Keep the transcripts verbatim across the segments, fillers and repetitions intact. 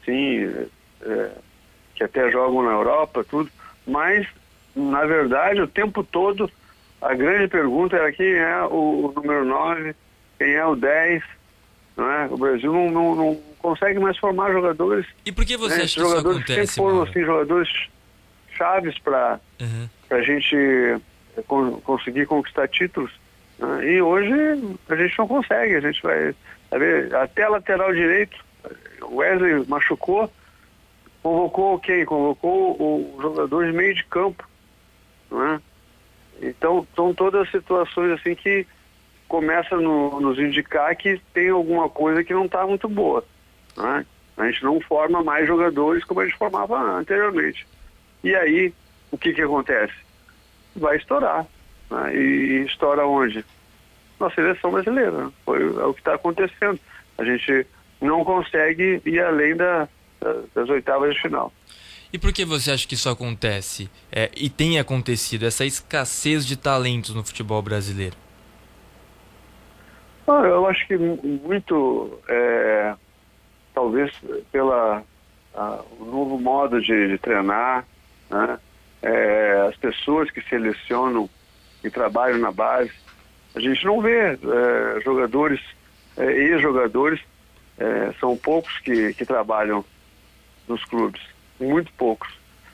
assim, é, que até jogam na Europa, tudo, mas, na verdade, o tempo todo, a grande pergunta era quem é o, o número nove, quem é o dez, não é? O Brasil não, não, não consegue mais formar jogadores. E por que você né? acha que isso jogadores acontece, sempre foram Mauro? assim, jogadores chaves para Uhum. a gente con conseguir conquistar títulos. Né? E hoje a gente não consegue, a gente vai, vai ver, até lateral direito, o Wesley machucou, convocou quem? Convocou o, o jogador de meio de campo. Não é? Então, são todas situações assim que começam a nos indicar que tem alguma coisa que não está muito boa. Não é? A gente não forma mais jogadores como a gente formava anteriormente. E aí, o que que acontece? Vai estourar. Né? E estoura onde? Na seleção brasileira. Né? Foi é o que está acontecendo. A gente não consegue ir além da, da, das oitavas de final. E por que você acha que isso acontece? É, e tem acontecido, essa escassez de talentos no futebol brasileiro? Ah, eu acho que muito, é, talvez pela a, o novo modo de, de treinar, né? É, as pessoas que selecionam e trabalham na base, a gente não vê é, jogadores, é, ex-jogadores, é, são poucos que, que trabalham nos clubes, muito poucos.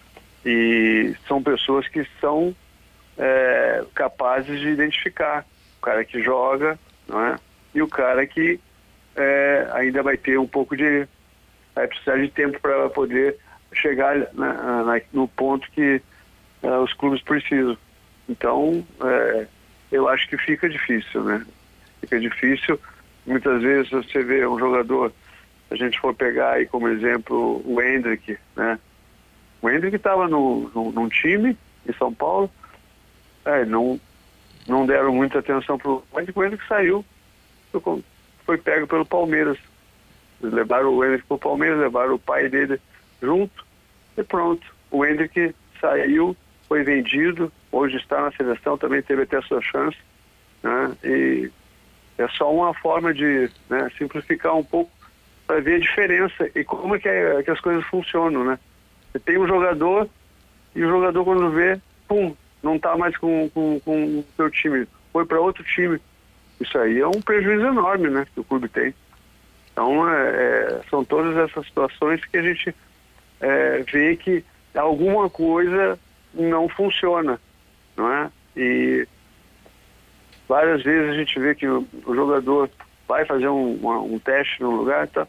E são pessoas que são é, capazes de identificar o cara que joga, não é? E o cara que é, ainda vai ter um pouco de... vai precisar de tempo para poder chegar na, na, no ponto que é, os clubes precisam. Então, é, eu acho que fica difícil, né? Fica difícil. Muitas vezes você vê um jogador, se a gente for pegar aí como exemplo o Hendrick, né? O Hendrick estava no, no, num time em São Paulo, é, não, não deram muita atenção para o Hendrick, o Hendrick saiu, foi pego pelo Palmeiras. Eles levaram o Hendrick para o Palmeiras, levaram o pai dele junto e pronto. O Hendrick saiu, foi vendido, hoje está na seleção, também teve até a sua chance, né? E é só uma forma de, né, simplificar um pouco para ver a diferença e como é que, é que as coisas funcionam, né? Você tem um jogador e o jogador quando vê, pum, não está mais com, com, com o seu time, foi para outro time. Isso aí é um prejuízo enorme, né, que o clube tem. Então, é, é, são todas essas situações que a gente é, vê que alguma coisa não funciona, não é? E várias vezes a gente vê que o, o jogador vai fazer um, uma, um teste num lugar, tá?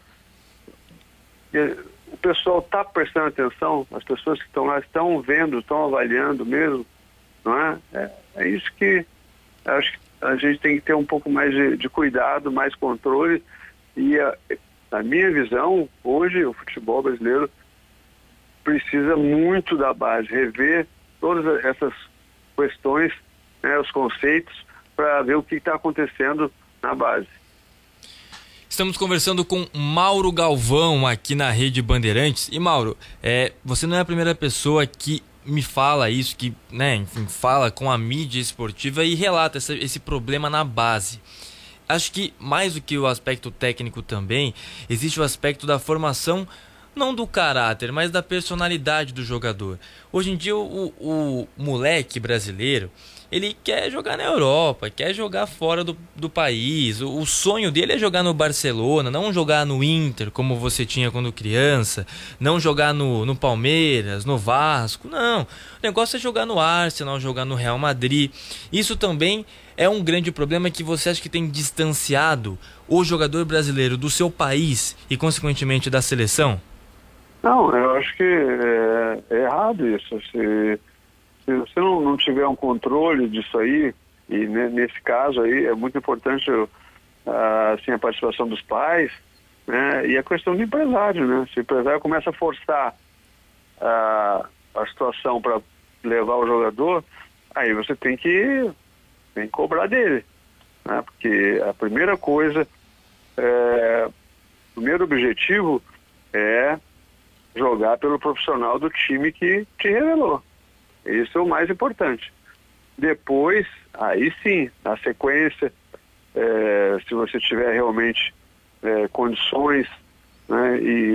E o pessoal está prestando atenção, as pessoas que estão lá estão vendo, estão avaliando mesmo, não é? É, é isso que acho que a gente tem que ter um pouco mais de, de cuidado, mais controle. E a, a minha visão, hoje o futebol brasileiro precisa muito da base, rever todas essas questões, né, os conceitos, para ver o que está acontecendo na base. Estamos conversando com Mauro Galvão aqui na Rede Bandeirantes. E Mauro, é, você não é a primeira pessoa que me fala isso, que, né, enfim, fala com a mídia esportiva e relata essa, esse problema na base. Acho que mais do que o aspecto técnico também, existe o aspecto da formação, não do caráter, mas da personalidade do jogador. Hoje em dia o, o moleque brasileiro, ele quer jogar na Europa, quer jogar fora do, do país. O, o sonho dele é jogar no Barcelona, não jogar no Inter, como você tinha quando criança, não jogar no, no Palmeiras, no Vasco, não. O negócio é jogar no Arsenal, jogar no Real Madrid. Isso também é um grande problema que você acha que tem distanciado o jogador brasileiro do seu país e, consequentemente, da seleção? Não, eu acho que é, é errado isso. Se, se você não, não tiver um controle disso aí, e ne, nesse caso aí é muito importante uh, assim, a participação dos pais, né, e a questão do empresário, né? Se o empresário começa a forçar uh, a situação para levar o jogador, aí você tem que, tem que cobrar dele, né? Porque a primeira coisa, é, o primeiro objetivo é jogar pelo profissional do time que te revelou. Isso é o mais importante. Depois, aí sim, na sequência, é, se você tiver realmente é, condições, né, e